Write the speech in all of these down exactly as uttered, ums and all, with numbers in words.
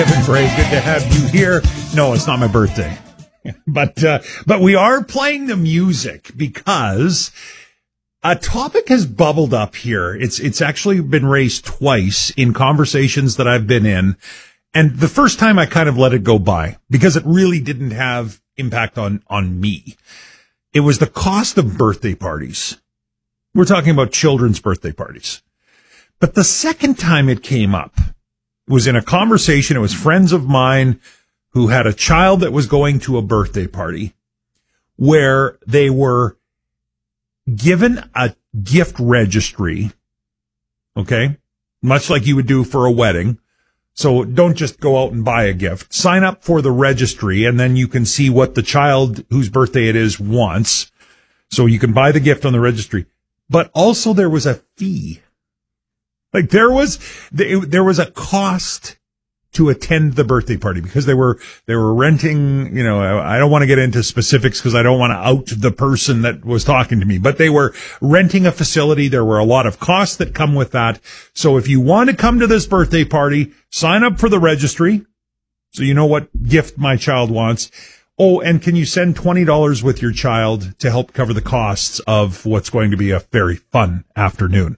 Evan Bray, good to have you here. No, it's not my birthday. But uh, but we are playing the music because a topic has bubbled up here. It's it's actually been raised twice in conversations that I've been in. And the first time I kind of let it go by because it really didn't have impact on, on me. It was the cost of birthday parties. We're talking about children's birthday parties. But the second time it came up was in a conversation. It was friends of mine who had a child that was going to a birthday party where they were given a gift registry. Okay. Much like you would do for a wedding. So don't just go out and buy a gift. Sign up for the registry, and then you can see what the child whose birthday it is wants. So you can buy the gift on the registry. But also there was a fee. Like there was, there was a cost to attend the birthday party because they were, they were renting, you know, I don't want to get into specifics because I don't want to out the person that was talking to me, but they were renting a facility. There were a lot of costs that come with that. So if you want to come to this birthday party, sign up for the registry so you know what gift my child wants. Oh, and can you send twenty dollars with your child to help cover the costs of what's going to be a very fun afternoon?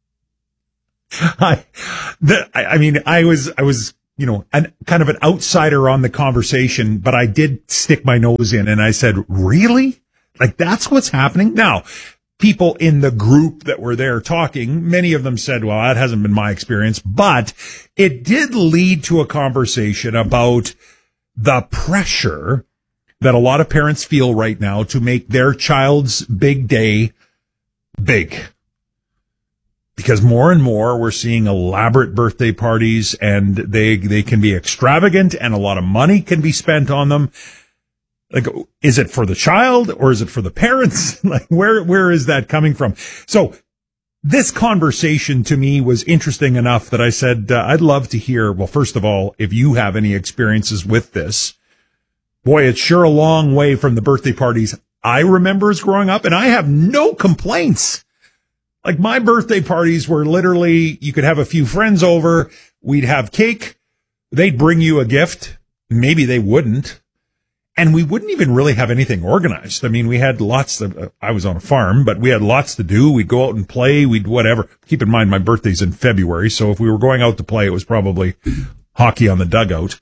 I, the, I, I mean, I was, I was, you know, an kind of an outsider on the conversation, but I did stick my nose in and I said, really? Like that's what's happening? Now, people in the group that were there talking, many of them said, well, that hasn't been my experience, but it did lead to a conversation about the pressure that a lot of parents feel right now to make their child's big day big. Because more and more we're seeing elaborate birthday parties and they, they can be extravagant and a lot of money can be spent on them. Like, is it for the child or is it for the parents? Like, where, where is that coming from? So this conversation to me was interesting enough that I said, uh, I'd love to hear, well, first of all, if you have any experiences with this. Boy, it's sure a long way from the birthday parties I remember as growing up, and I have no complaints. Like my birthday parties were literally, you could have a few friends over, we'd have cake, they'd bring you a gift, maybe they wouldn't, and we wouldn't even really have anything organized. I mean, we had lots of, uh, I was on a farm, but we had lots to do. We'd go out and play, we'd whatever. Keep in mind, my birthday's in February, so if we were going out to play, it was probably hockey on the dugout.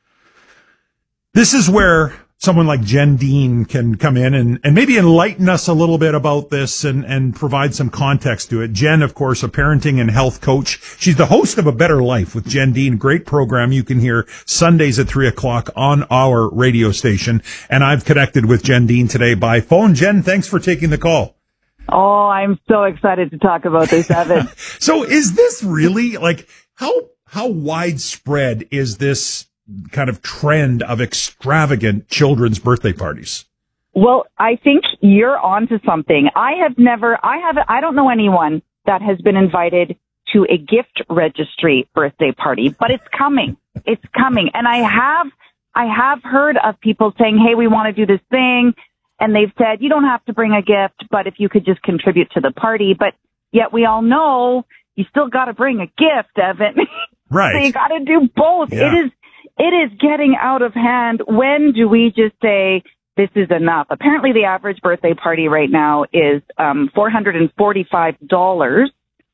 This is where someone like Jen Dean can come in and, and maybe enlighten us a little bit about this and, and provide some context to it. Jen, of course, a parenting and health coach. She's the host of A Better Life with Jen Dean. Great program you can hear Sundays at three o'clock on our radio station. And I've connected with Jen Dean today by phone. Jen, thanks for taking the call. Oh, I'm so excited to talk about this, Evan. So is this really like how, how widespread is this kind of trend of extravagant children's birthday parties? Well, I think you're onto something. I have never, I have, I don't know anyone that has been invited to a gift registry birthday party, but it's coming. It's coming. And I have, I have heard of people saying, hey, we want to do this thing. And they've said, you don't have to bring a gift, but if you could just contribute to the party. But yet we all know you still got to bring a gift, Evan. Right. So you got to do both. Yeah. It is, It is getting out of hand. When do we just say this is enough? Apparently, the average birthday party right now is um, four hundred forty-five dollars.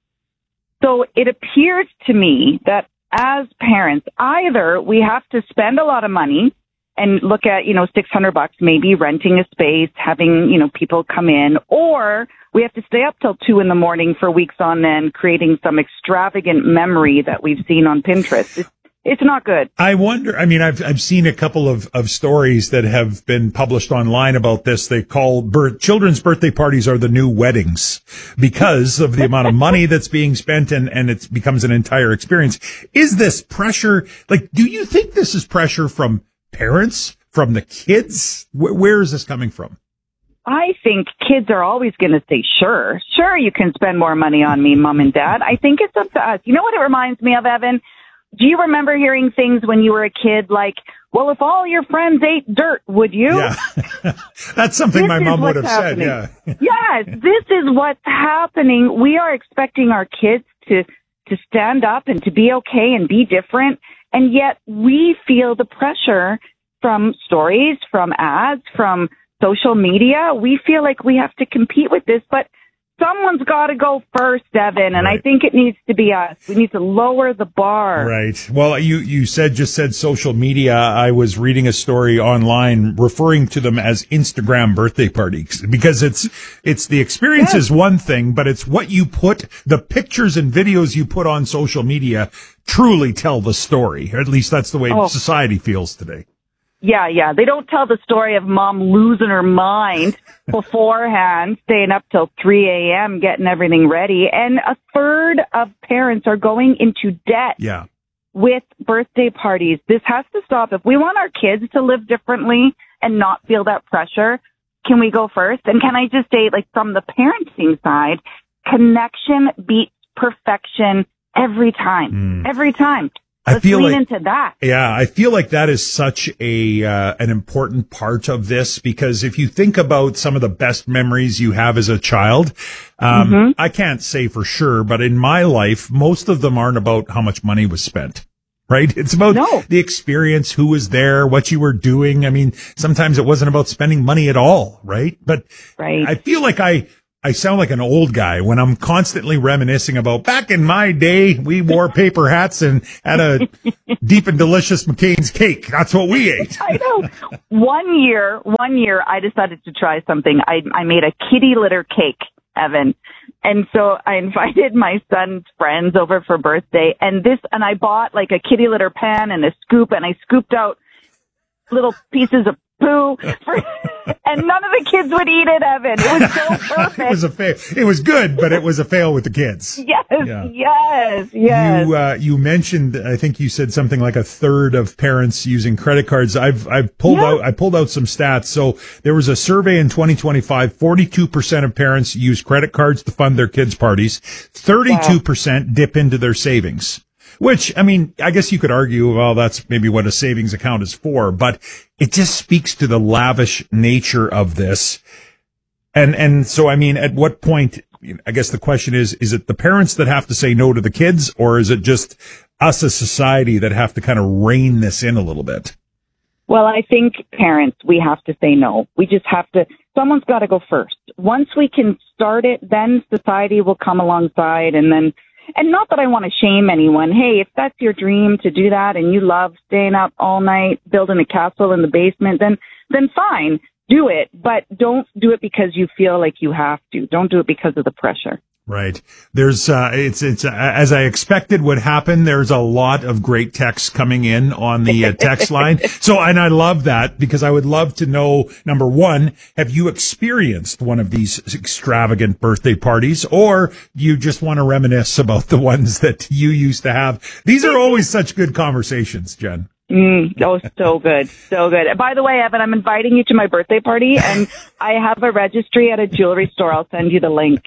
So it appears to me that as parents, either we have to spend a lot of money and look at, you know, six hundred bucks, maybe renting a space, having, you know, people come in, or we have to stay up till two in the morning for weeks on end, creating some extravagant memory that we've seen on Pinterest. It's It's not good. I wonder, I mean, I've, I've seen a couple of, of stories that have been published online about this. They call birth, children's birthday parties are the new weddings because of the amount of money that's being spent and, and it becomes an entire experience. Is this pressure, like, do you think this is pressure from parents, from the kids? Where, where is this coming from? I think kids are always going to say, sure, sure, you can spend more money on me, mom and dad. I think it's up to us. You know what it reminds me of, Evan? Do you remember hearing things when you were a kid like, well, if all your friends ate dirt, would you? Yeah. That's something this my mom would have happening. said, yeah. Yes, this is what's happening. We are expecting our kids to, to stand up and to be okay and be different. And yet we feel the pressure from stories, from ads, from social media. We feel like we have to compete with this, but someone's got to go first, Evan, and right. I think it needs to be us. We need to lower the bar. Right. Well, you, you said, just said social media. I was reading a story online referring to them as Instagram birthday parties because it's, it's the experience yes. is one thing, but it's what you put, the pictures and videos you put on social media truly tell the story. Or at least that's the way oh. society feels today. Yeah, yeah. They don't tell the story of mom losing her mind beforehand, staying up till three a.m., getting everything ready. And a third of parents are going into debt yeah. with birthday parties. This has to stop. If we want our kids to live differently and not feel that pressure, can we go first? And can I just say, like, from the parenting side, connection beats perfection every time. Mm. Every time. Let's I feel lean like, into that. Yeah, I feel like that is such a uh, an important part of this because if you think about some of the best memories you have as a child, um, mm-hmm. I can't say for sure, but in my life, most of them aren't about how much money was spent. Right? It's about no. the experience, who was there, what you were doing. I mean, sometimes it wasn't about spending money at all, right? But right. I feel like I I sound like an old guy when I'm constantly reminiscing about back in my day, we wore paper hats and had a deep and delicious McCain's cake. That's what we ate. I know. One year, one year I decided to try something. I, I made a kitty litter cake, Evan. And so I invited my son's friends over for birthday and this, and I bought like a kitty litter pan and a scoop and I scooped out little pieces of poo for, and none of the kids would eat it, Evan. It was so perfect. It was a fail. It was good, but it was a fail with the kids. Yes, yeah. yes, yes. You, uh, you mentioned, I think you said something like a third of parents using credit cards. I've, I've pulled yeah. out, I pulled out some stats. So there was a survey in twenty twenty-five, forty-two percent of parents use credit cards to fund their kids' parties. thirty-two percent wow. dip into their savings. Which, I mean, I guess you could argue, well, that's maybe what a savings account is for, but it just speaks to the lavish nature of this. And, and so, I mean, at what point, I guess the question is, is it the parents that have to say no to the kids, or is it just us as society that have to kind of rein this in a little bit? Well, I think parents, we have to say no. We just have to, someone's got to go first. Once we can start it, then society will come alongside and then And not that I want to shame anyone. Hey, if that's your dream to do that and you love staying up all night, building a castle in the basement, then, then fine, do it. But don't do it because you feel like you have to. Don't do it because of the pressure. Right. There's, uh, it's, it's, uh, as I expected would happen, there's a lot of great texts coming in on the uh, text line. So, and I love that because I would love to know, number one, have you experienced one of these extravagant birthday parties, or do you just want to reminisce about the ones that you used to have? These are always such good conversations, Jen. Mm, oh, so good. So good. By the way, Evan, I'm inviting you to my birthday party and I have a registry at a jewelry store. I'll send you the link.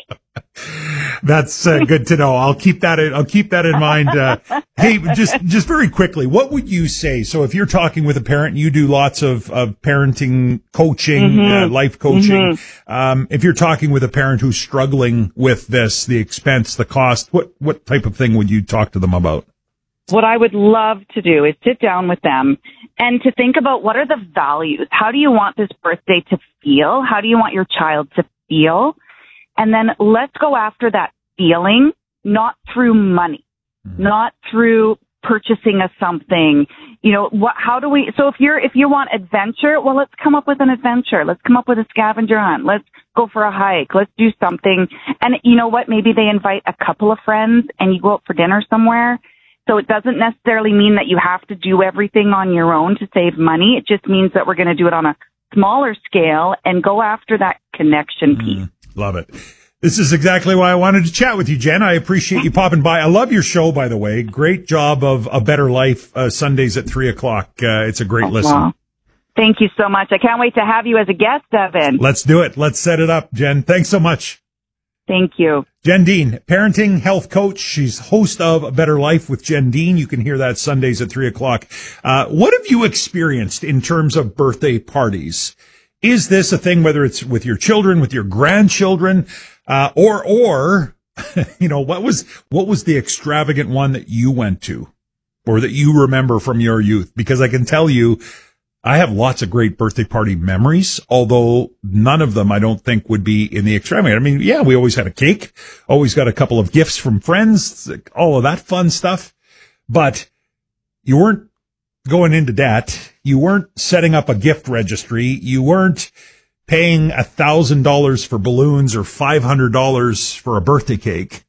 That's uh, good to know. I'll keep that in, I'll keep that in mind. Uh, hey, just, just very quickly, what would you say? So if you're talking with a parent, you do lots of, of parenting coaching, mm-hmm. uh, life coaching. Mm-hmm. Um, if you're talking with a parent who's struggling with this, the expense, the cost, what, what type of thing would you talk to them about? What I would love to do is sit down with them and to think about what are the values? How do you want this birthday to feel? How do you want your child to feel? And then let's go after that feeling, not through money, mm-hmm. not through purchasing of something. You know, what, how do we, so if you're, if you want adventure, well, let's come up with an adventure. Let's come up with a scavenger hunt. Let's go for a hike. Let's do something. And you know what? Maybe they invite a couple of friends and you go out for dinner somewhere. So it doesn't necessarily mean that you have to do everything on your own to save money. It just means that we're going to do it on a smaller scale and go after that connection piece. Mm, love it. This is exactly why I wanted to chat with you, Jen. I appreciate you popping by. I love your show, by the way. Great job of A Better Life, uh, Sundays at three o'clock. Uh, it's a great oh, listen. Wow. Thank you so much. I can't wait to have you as a guest, Evan. Let's do it. Let's set it up, Jen. Thanks so much. Thank you. Jen Dean, parenting health coach. She's host of A Better Life with Jen Dean. You can hear that Sundays at three o'clock. Uh, what have you experienced in terms of birthday parties? Is this a thing, whether it's with your children, with your grandchildren, uh, or, or, you know, what was, what was the extravagant one that you went to? or that you remember from your youth? Because I can tell you, I have lots of great birthday party memories, although none of them I don't think would be in the extremity. I mean, yeah, we always had a cake, always got a couple of gifts from friends, all of that fun stuff. But you weren't going into debt. You weren't setting up a gift registry. You weren't paying a thousand dollars for balloons or five hundred dollars for a birthday cake.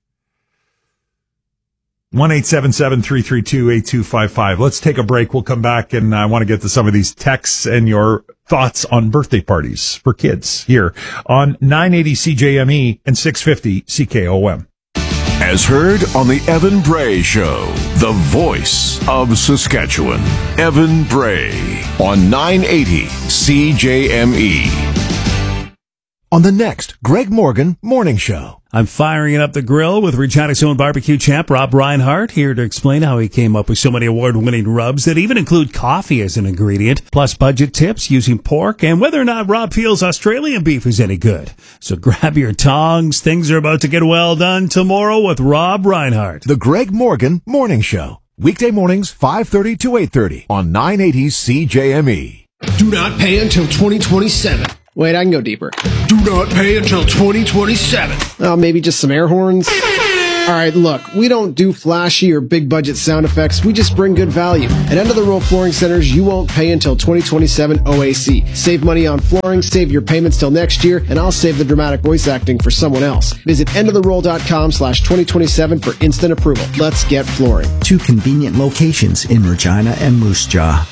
one eight seven seven, three three two, eight two five five. Let's take a break. We'll come back, and I want to get to some of these texts and your thoughts on birthday parties for kids here on nine eighty C J M E and six fifty C K O M. As heard on the Evan Bray Show, the voice of Saskatchewan. Evan Bray on nine eighty C J M E. On the next Greg Morgan Morning Show. I'm firing up the grill with Regina's own barbecue champ, Rob Reinhardt, here to explain how he came up with so many award-winning rubs that even include coffee as an ingredient, plus budget tips using pork, and whether or not Rob feels Australian beef is any good. So grab your tongs. Things are about to get well done tomorrow with Rob Reinhardt. The Greg Morgan Morning Show. Weekday mornings, five thirty to eight thirty on nine eighty C J M E. Do not pay until twenty twenty-seven. Wait, I can go deeper. Do not pay until twenty twenty-seven. Oh, maybe just some air horns? All right, look, we don't do flashy or big budget sound effects. We just bring good value. At End of the Row Flooring Centers, you won't pay until twenty twenty-seven O A C. Save money on flooring, save your payments till next year, and I'll save the dramatic voice acting for someone else. Visit end of the roll dot com slash twenty twenty-seven for instant approval. Let's get flooring. Two convenient locations in Regina and Moose Jaw.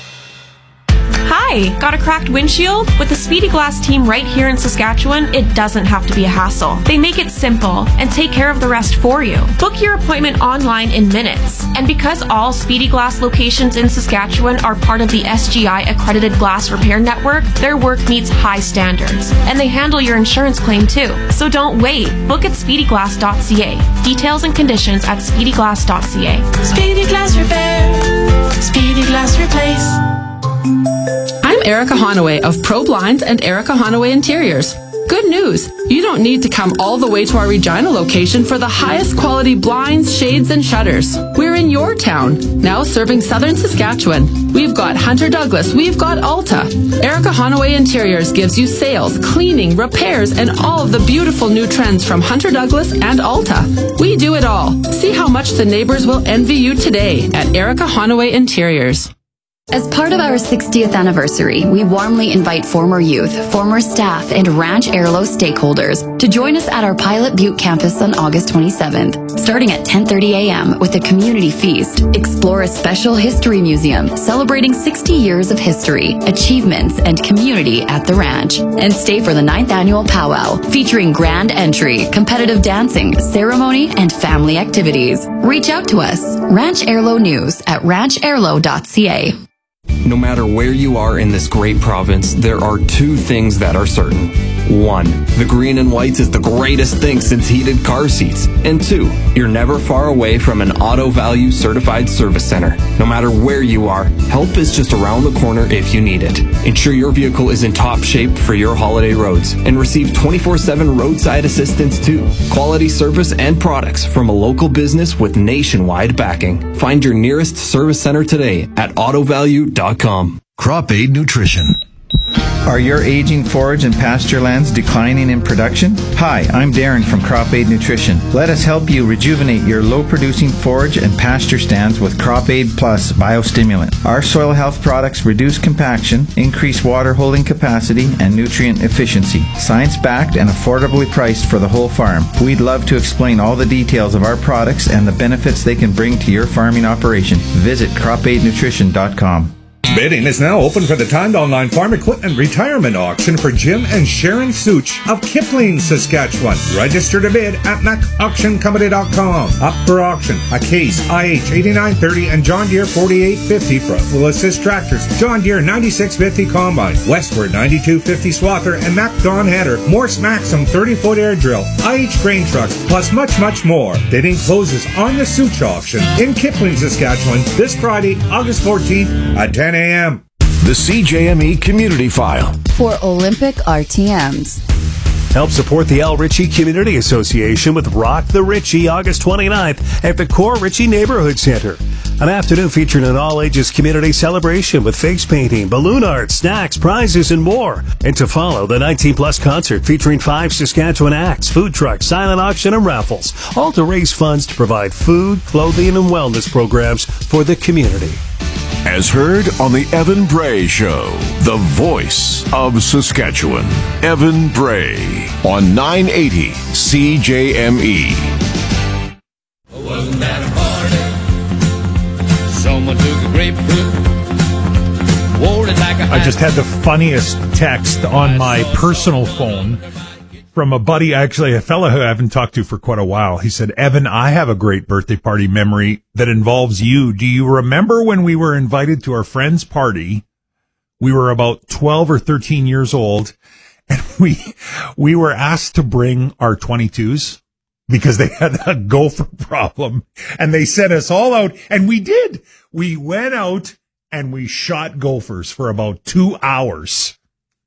Hi, got a cracked windshield? With the Speedy Glass team right here in Saskatchewan, it doesn't have to be a hassle. They make it simple and take care of the rest for you. Book your appointment online in minutes. And because all Speedy Glass locations in Saskatchewan are part of the S G I accredited glass repair network, their work meets high standards. And they handle your insurance claim too. So don't wait. Book at speedy glass dot c a. Details and conditions at speedy glass dot c a. Speedy Glass Repair. Speedy Glass Replace. I'm Erica Honaway of Pro Blinds and Erica Honaway Interiors. Good news! You don't need to come all the way to our Regina location for the highest quality blinds, shades, and shutters. We're in your town, now serving southern Saskatchewan. We've got Hunter Douglas, we've got Alta. Erica Honaway Interiors gives you sales, cleaning, repairs, and all of the beautiful new trends from Hunter Douglas and Alta. We do it all. See how much the neighbors will envy you today at Erica Honaway Interiors. As part of our sixtieth anniversary, we warmly invite former youth, former staff, and Ranch Airlo stakeholders to join us at our Pilot Butte campus on August twenty-seventh, starting at ten thirty a.m. with a community feast. Explore a special history museum celebrating sixty years of history, achievements, and community at the ranch. And stay for the ninth annual powwow, featuring grand entry, competitive dancing, ceremony, and family activities. Reach out to us, Ranch Airlo News at ranch airlo dot c a. No matter where you are in this great province, there are two things that are certain. One, the green and whites is the greatest thing since heated car seats. And two, you're never far away from an Auto Value certified service center. No matter where you are, help is just around the corner if you need it. Ensure your vehicle is in top shape for your holiday roads and receive twenty-four seven roadside assistance too. Quality service and products from a local business with nationwide backing. Find your nearest service center today at auto value dot com. Crop Aid Nutrition. Are your aging forage and pasture lands declining in production? Hi, I'm Darren from Crop Aid Nutrition. Let us help you rejuvenate your low-producing forage and pasture stands with Crop Aid Plus biostimulant. Our soil health products reduce compaction, increase water holding capacity, and nutrient efficiency. Science-backed and affordably priced for the whole farm. We'd love to explain all the details of our products and the benefits they can bring to your farming operation. Visit crop aid nutrition dot com. Bidding is now open for the timed online farm equipment retirement auction for Jim and Sharon Such of Kipling, Saskatchewan. Register to bid at mac auction company dot com. Up for auction, a Case I H eighty-nine thirty and John Deere forty-eight fifty front wheel assist tractors, John Deere ninety-six fifty combine, Westward ninety-two fifty swather, and Mac Dawn header, Morse Maxim thirty-foot air drill, I H grain trucks, plus much, much more. Bidding closes on the Such auction in Kipling, Saskatchewan this Friday, August fourteenth at ten a.m. The C J M E Community File for Olympic R T Ms. Help support the Al Ritchie Community Association with Rock the Ritchie August twenty-ninth at the Core Ritchie Neighborhood Center. An afternoon featuring an all-ages community celebration with face painting, balloon art, snacks, prizes, and more. And to follow, the nineteen plus concert featuring five Saskatchewan acts, food trucks, silent auction, and raffles, all to raise funds to provide food, clothing, and wellness programs for the community. As heard on the Evan Bray Show, the voice of Saskatchewan. Evan Bray on nine eighty C J M E. Wasn't that a party? Someone took a grapefruit, wore it like a I just had the funniest text on my personal phone from a buddy, actually a fellow who I haven't talked to for quite a while. He said, Evan, I have a great birthday party memory that involves you. Do you remember when we were invited to our friend's party? We were about twelve or thirteen years old, and we we were asked to bring our twenty-twos because they had a gopher problem, and they sent us all out, and we did. We went out and we shot gophers for about two hours.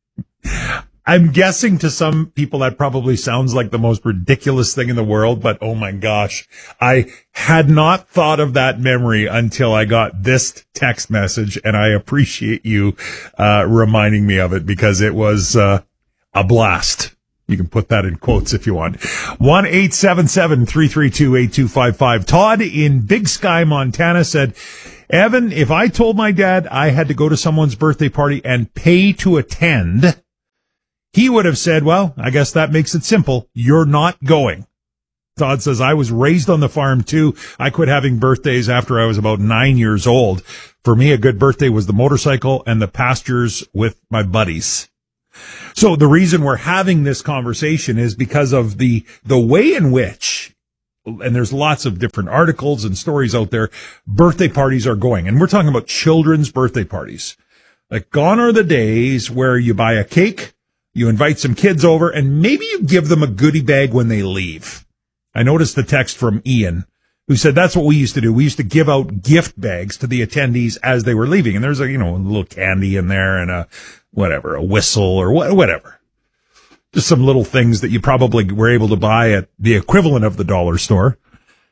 I'm guessing to some people that probably sounds like the most ridiculous thing in the world, but oh my gosh, I had not thought of that memory until I got this text message, and I appreciate you uh reminding me of it because it was uh a blast. You can put that in quotes if you want. one eight seven seven, three three two, eight two five five. Todd in Big Sky, Montana said, Evan, if I told my dad I had to go to someone's birthday party and pay to attend, he would have said, well, I guess that makes it simple. You're not going. Todd says, I was raised on the farm too. I quit having birthdays after I was about nine years old. For me, a good birthday was the motorcycle and the pastures with my buddies. So the reason we're having this conversation is because of the, the way in which, and there's lots of different articles and stories out there, birthday parties are going. And we're talking about children's birthday parties. Like, gone are the days where you buy a cake, you invite some kids over, and maybe you give them a goodie bag when they leave. I noticed the text from Ian, who said that's what we used to do. We used to give out gift bags to the attendees as they were leaving. And there's a, you know, a little candy in there and a, whatever, a whistle or wh- whatever. Just some little things that you probably were able to buy at the equivalent of the dollar store.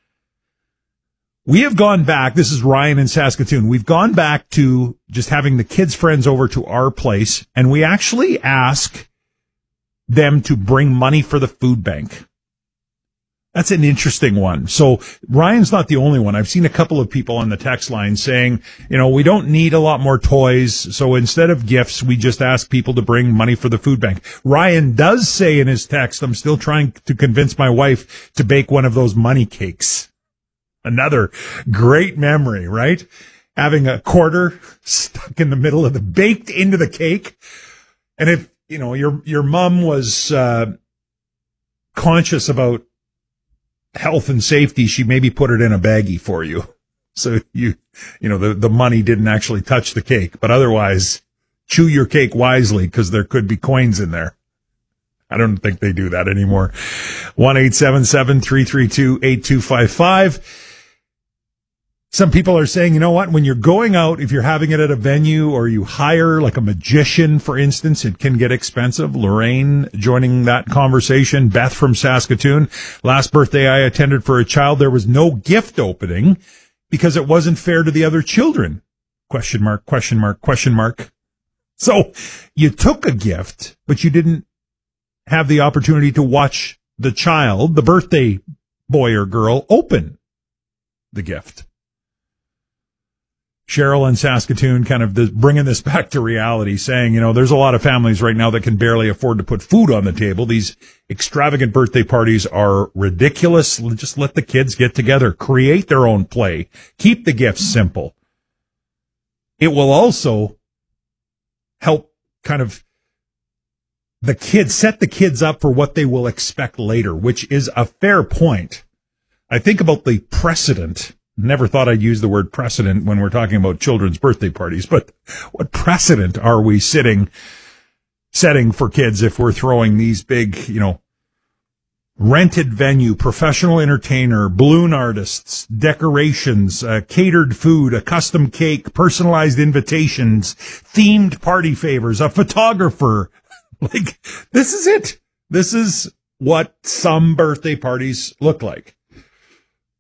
We have gone back. This is Ryan in Saskatoon. We've gone back to just having the kids' friends over to our place, and we actually ask them to bring money for the food bank. That's an interesting one. So Ryan's not the only one. I've seen a couple of people on the text line saying, you know, we don't need a lot more toys. So instead of gifts, we just ask people to bring money for the food bank. Ryan does say in his text, I'm still trying to convince my wife to bake one of those money cakes. Another great memory, right? Having a quarter stuck in the middle of the, baked into the cake. And if, you know, your, your mom was, uh, conscious about health and safety, she maybe put it in a baggie for you. So you, you know, the, the money didn't actually touch the cake, but otherwise chew your cake wisely because there could be coins in there. I don't think they do that anymore. one eight seven seven, three three two, eight two five five. Some people are saying, you know what, when you're going out, if you're having it at a venue or you hire like a magician, for instance, it can get expensive. Lorraine joining that conversation. Beth from Saskatoon. Last birthday I attended for a child, there was no gift opening because it wasn't fair to the other children. Question mark, question mark, question mark. So you took a gift, but you didn't have the opportunity to watch the child, the birthday boy or girl, open the gift. Cheryl in Saskatoon kind of this, bringing this back to reality, saying, you know, there's a lot of families right now that can barely afford to put food on the table. These extravagant birthday parties are ridiculous. Just let the kids get together, create their own play, keep the gifts simple. It will also help kind of the kids, set the kids up for what they will expect later, which is a fair point. I think about the precedent. Never thought I'd use the word precedent when we're talking about children's birthday parties, but what precedent are we sitting, setting for kids if we're throwing these big, you know, rented venue, professional entertainer, balloon artists, decorations, uh, catered food, a custom cake, personalized invitations, themed party favors, a photographer. Like, this is it. This is what some birthday parties look like.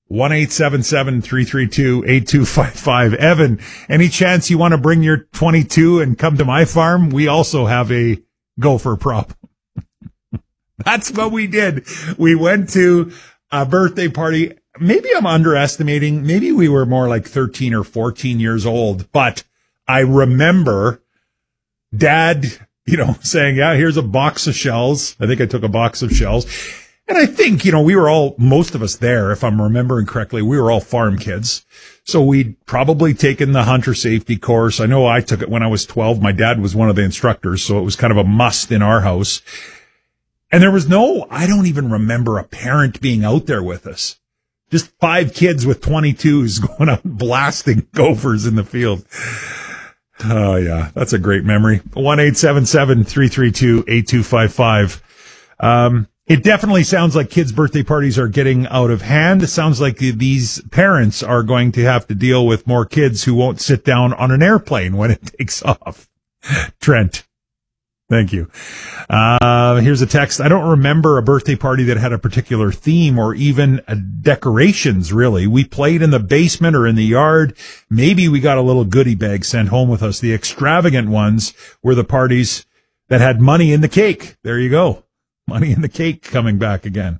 one eight seven seven, three three two, eight two five five. Evan, any chance you want to bring your twenty-two and come to my farm? We also have a gopher prop. That's what we did. We went to a birthday party. Maybe I'm underestimating. Maybe we were more like thirteen or fourteen years old, but I remember Dad, you know, saying, yeah, here's a box of shells. I think I took a box of shells. And I think, you know, we were all, most of us there, if I'm remembering correctly, we were all farm kids. So we'd probably taken the hunter safety course. I know I took it when I was twelve. My dad was one of the instructors, so it was kind of a must in our house. And there was no, I don't even remember a parent being out there with us. Just five kids with twenty-twos going out blasting gophers in the field. Oh, yeah, that's a great memory. one eight seven seven, three three two, eight two five five. Um, It definitely sounds like kids' birthday parties are getting out of hand. It sounds like these parents are going to have to deal with more kids who won't sit down on an airplane when it takes off. Trent, thank you. Uh, here's a text. I don't remember a birthday party that had a particular theme or even uh, decorations, really. We played in the basement or in the yard. Maybe we got a little goodie bag sent home with us. The extravagant ones were the parties that had money in the cake. There you go. Money in the cake coming back again.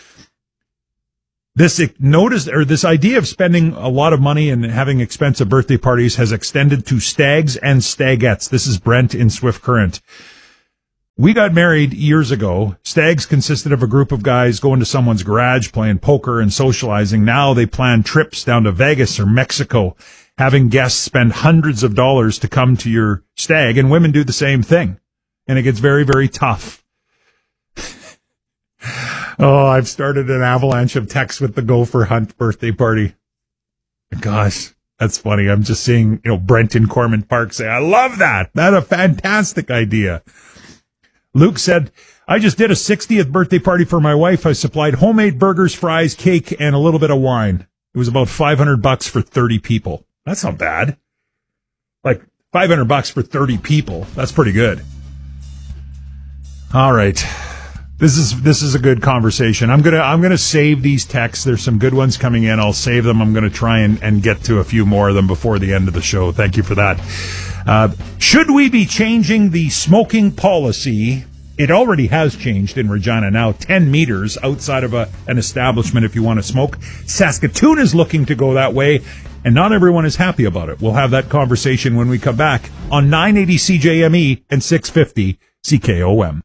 This notice or this idea of spending a lot of money and having expensive birthday parties has extended to stags and stagettes. This is Brent in Swift Current. We got married years ago. Stags consisted of a group of guys going to someone's garage, playing poker and socializing. Now they plan trips down to Vegas or Mexico, having guests spend hundreds of dollars to come to your stag, and women do the same thing. And it gets very, very tough. Oh, I've started an avalanche of texts with the gopher hunt birthday party. Gosh, that's funny. I'm just seeing, you know, Brent in Cormant Park say, I love that. That's a fantastic idea. Luke said, I just did a sixtieth birthday party for my wife. I supplied homemade burgers, fries, cake, and a little bit of wine. It was about five hundred bucks for thirty people. That's not bad. Like five hundred bucks for thirty people. That's pretty good. All right. This is this is a good conversation. I'm gonna I'm gonna save these texts. There's some good ones coming in. I'll save them. I'm gonna try and, and get to a few more of them before the end of the show. Thank you for that. Uh, should we be changing the smoking policy? It already has changed in Regina now. Ten meters outside of a, an establishment if you want to smoke. Saskatoon is looking to go that way, and not everyone is happy about it. We'll have that conversation when we come back on nine eighty C J M E and six fifty C K O M.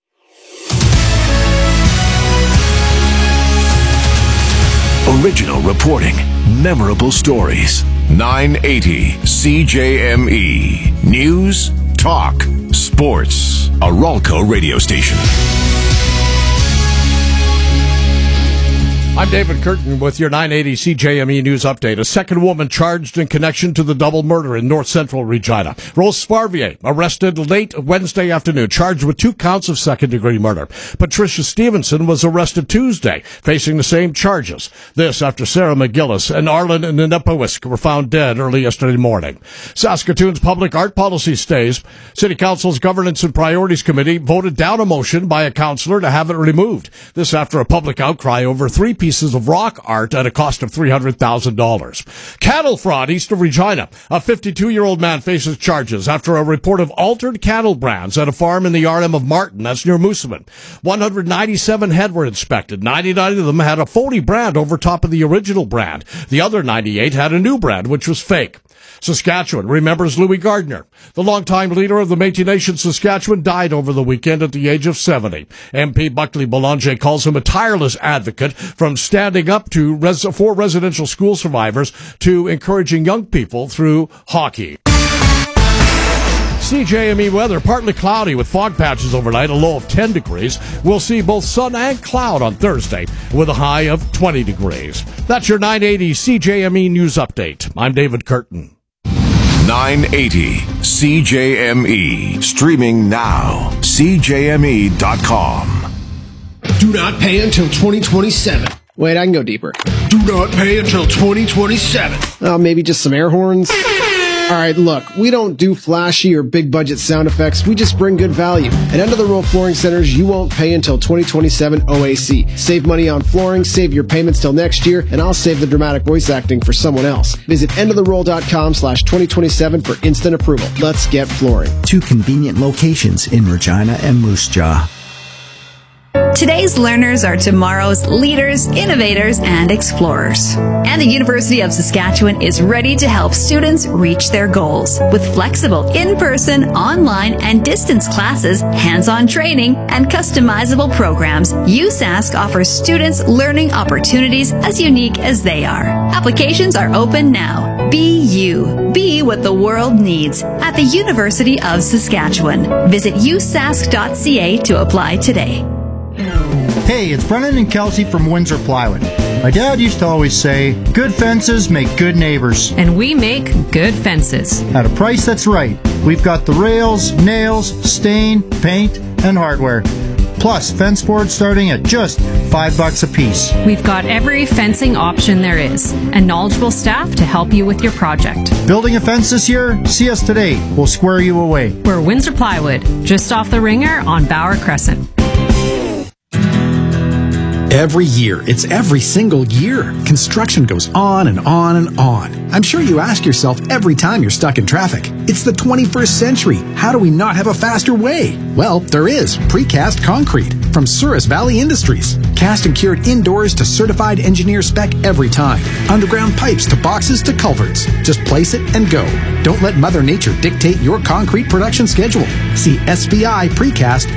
Original reporting, memorable stories. nine eighty C J M E. News, talk, sports. A Ralco radio station. I'm David Curtin with your nine eighty C J M E News Update. A second woman charged in connection to the double murder in north central Regina. Rose Sparvier arrested late Wednesday afternoon, charged with two counts of second-degree murder. Patricia Stevenson was arrested Tuesday, facing the same charges. This after Sarah McGillis and Arlen Nenepawisk were found dead early yesterday morning. Saskatoon's public art policy stays. City Council's Governance and Priorities Committee voted down a motion by a councillor to have it removed. This after a public outcry over three pieces pieces of rock art at a cost of three hundred thousand dollars. Cattle fraud east of Regina. A fifty-two-year-old man faces charges after a report of altered cattle brands at a farm in the R M of Martin. That's near Moosomin. one hundred ninety-seven head were inspected. ninety-nine of them had a phony brand over top of the original brand. The other ninety-eight had a new brand, which was fake. Saskatchewan remembers Louis Gardner. The longtime leader of the Métis Nation Saskatchewan died over the weekend at the age of seventy. M P Buckley Boulanger calls him a tireless advocate, from standing up to res- for residential school survivors to encouraging young people through hockey. C J M E weather, partly cloudy with fog patches overnight, a low of ten degrees. We'll see both sun and cloud on Thursday with a high of twenty degrees. That's your nine eighty C J M E News Update. I'm David Curtin. nine eighty C J M E. Streaming now. C J M E dot com. Do not pay until twenty twenty-seven. Wait, I can go deeper. Do not pay until twenty twenty-seven. Uh, maybe just some air horns. All right, look, we don't do flashy or big budget sound effects. We just bring good value. At End of the Row Flooring Centers, you won't pay until twenty twenty-seven O A C. Save money on flooring, save your payments till next year, and I'll save the dramatic voice acting for someone else. Visit end of the roll dot com slash twenty twenty-seven for instant approval. Let's get flooring. Two convenient locations in Regina and Moose Jaw. Today's learners are tomorrow's leaders, innovators, and explorers. And the University of Saskatchewan is ready to help students reach their goals. With flexible in-person, online, and distance classes, hands-on training, and customizable programs, U S A S C offers students learning opportunities as unique as they are. Applications are open now. Be you. Be what the world needs at the University of Saskatchewan. Visit u s a s c dot c a to apply today. Hey, it's Brennan and Kelsey from Windsor Plywood. My dad used to always say, good fences make good neighbors. And we make good fences. At a price that's right. We've got the rails, nails, stain, paint, and hardware. Plus, fence boards starting at just five bucks a piece. We've got every fencing option there is, and knowledgeable staff to help you with your project. Building a fence this year? See us today. We'll square you away. We're Windsor Plywood, just off the Ringer on Bauer Crescent. Every year, it's every single year. Construction goes on and on and on. I'm sure you ask yourself every time you're stuck in traffic, it's the twenty-first century. How do we not have a faster way? Well, there is precast concrete from Souris Valley Industries. Cast and cured indoors to certified engineer spec every time. Underground pipes to boxes to culverts. Just place it and go. Don't let Mother Nature dictate your concrete production schedule. See S V I Precast